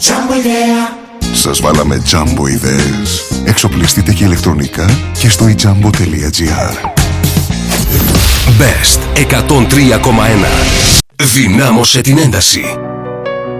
Jumbo Idea. Σας βάλαμε Jumbo ιδέες. Εξοπλιστείτε και ηλεκτρονικά και στο ejumbo.gr. Best 103,1. Δυνάμωσε την ένταση.